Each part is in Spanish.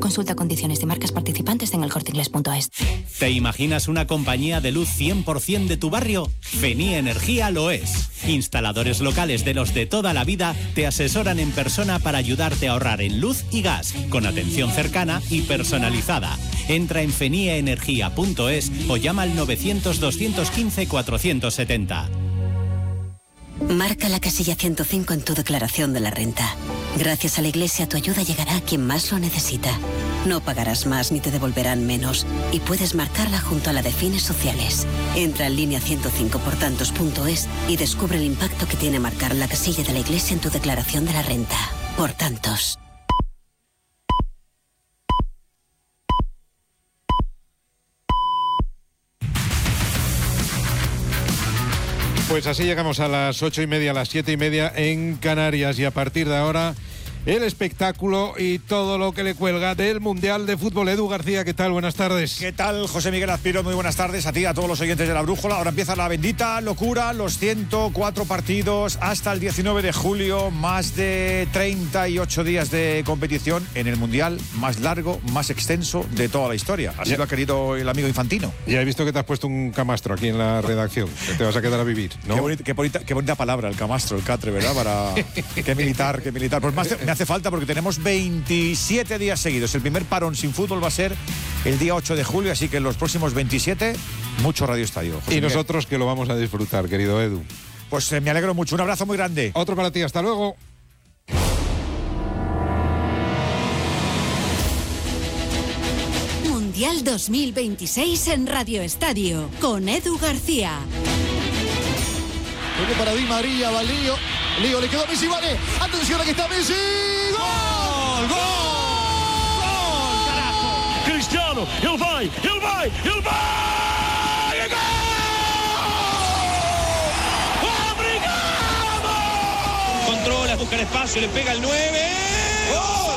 Consulta condiciones de marcas participantes en elcorteinglés.es. ¿Te imaginas una compañía de luz 100% de tu barrio? Fenie Energía lo es. Instaladores locales de los de toda la vida te asesoran en persona para ayudarte a ahorrar en luz y gas, con atención cercana y personalizada. Entra en fenieenergia.es o llama al 900-215-470. Marca la casilla 105 en tu declaración de la renta. Gracias a la Iglesia, tu ayuda llegará a quien más lo necesita. No pagarás más ni te devolverán menos. Y puedes marcarla junto a la de fines sociales. Entra en línea 105portantos.es y descubre el impacto que tiene marcar la casilla de la Iglesia en tu declaración de la renta. Por tantos. Pues así llegamos a las 8:30, a las 7:30 en Canarias, y a partir de ahora el espectáculo y todo lo que le cuelga del Mundial de Fútbol. Edu García, ¿qué tal? Buenas tardes. ¿Qué tal, José Miguel Azpiro? Muy buenas tardes a ti, a todos los oyentes de La Brújula. Ahora empieza la bendita locura, los 104 partidos hasta el 19 de julio, más de 38 días de competición en el Mundial más largo, más extenso de toda la historia. Así lo ha querido el amigo Infantino. Ya he visto que te has puesto un camastro aquí en la redacción, que te vas a quedar a vivir, ¿no? Qué bonita palabra, el camastro, el catre, ¿verdad? Para... qué militar. Pues más me hace falta porque tenemos 27 días seguidos. El primer parón sin fútbol va a ser el día 8 de julio, así que en los próximos 27, mucho Radio Estadio. José y Miguel. Nosotros que lo vamos a disfrutar, querido Edu. Pues me alegro mucho. Un abrazo muy grande. Otro para ti, hasta luego. Mundial 2026 en Radio Estadio, con Edu García. Viene para Di María, va Lío. Lío le quedó a Messi, vale. Atención, aquí está Messi. ¡Gol! ¡Gol! ¡Gol! ¡Carajo! Cristiano, ele vai! ¡Obrigado! Controla, busca el espacio, le pega el 9. ¡Gol!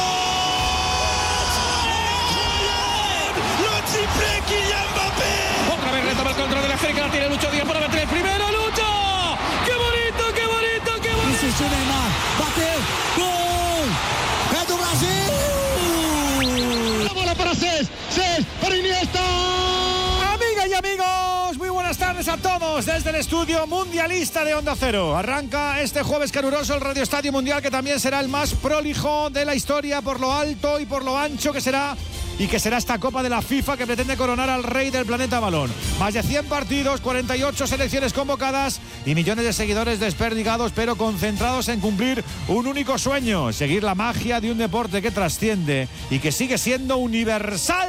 Otra vez retoma el control de la cerca, la tiene Lucho Díaz para meter el primero. ¡Lucho! ¡Qué bonito! Isso, Neymar, bateu, gol! É do Brasil! La bola para Cés para Iniesta. Amigas y amigos, muy buenas tardes a todos desde el estudio mundialista de Onda Cero. Arranca este jueves caluroso el Radio Estadio Mundial, que también será el más prolijo de la historia por lo alto y por lo ancho que será. Y que será esta Copa de la FIFA que pretende coronar al rey del planeta balón. Más de 100 partidos, 48 selecciones convocadas y millones de seguidores desperdigados, pero concentrados en cumplir un único sueño: seguir la magia de un deporte que trasciende y que sigue siendo universal.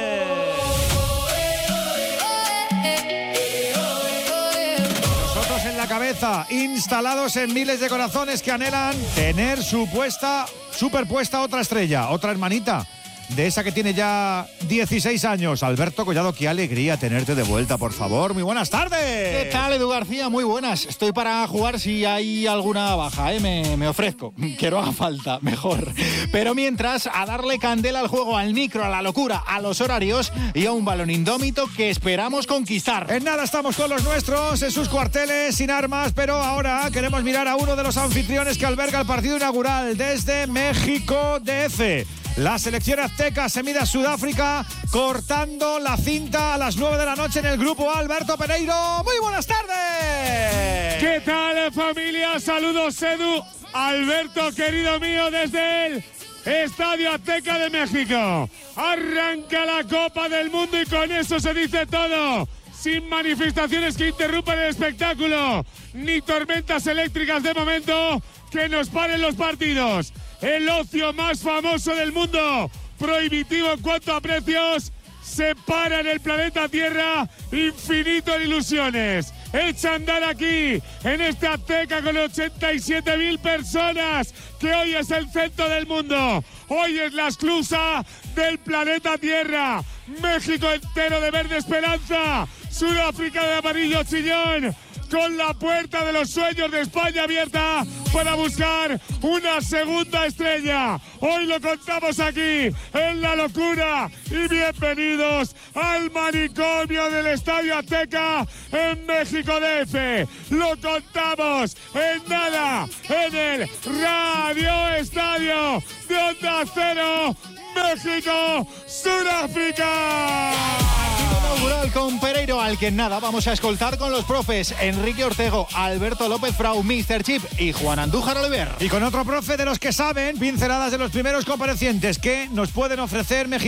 Nosotros en la cabeza, instalados en miles de corazones que anhelan tener superpuesta otra estrella, otra hermanita de esa que tiene ya 16 años. Alberto Collado, qué alegría tenerte de vuelta, por favor. Muy buenas tardes. ¿Qué tal, Edu García? Muy buenas. Estoy para jugar si hay alguna baja, me ofrezco. Que no haga falta, mejor. Pero mientras, a darle candela al juego, al micro, a la locura, a los horarios y a un balón indómito que esperamos conquistar. En nada estamos con los nuestros, en sus cuarteles, sin armas, pero ahora queremos mirar a uno de los anfitriones que alberga el partido inaugural desde México DF. La selección azteca se mide a Sudáfrica, cortando la cinta a las 9 de la noche en el grupo A. Alberto Pereiro, muy buenas tardes. ¿Qué tal, familia? Saludos, Edu. Alberto, querido mío, desde el Estadio Azteca de México. Arranca la Copa del Mundo y con eso se dice todo. Sin manifestaciones que interrumpan el espectáculo, ni tormentas eléctricas de momento que nos paren los partidos. El ocio más famoso del mundo, prohibitivo en cuanto a precios, se para en el planeta Tierra, infinito en ilusiones. Echa a andar aquí, en este Azteca, con 87.000 personas, que hoy es el centro del mundo. Hoy es la esclusa del planeta Tierra. México entero de verde esperanza, Sudáfrica de amarillo chillón. con la puerta de los sueños de España abierta para buscar una segunda estrella. Hoy lo contamos aquí en La Locura y bienvenidos al manicomio del Estadio Azteca en México DF. Lo contamos en nada en el Radio Estadio de Onda Cero, México, Sudáfrica. Inaugural con Pereiro, al que nada vamos a escoltar con los profes Enrique Ortego, Alberto López Frau, Mr. Chip y Juan Andújar Oliver. Y con otro profe de los que saben, pinceladas de los primeros comparecientes que nos pueden ofrecer México.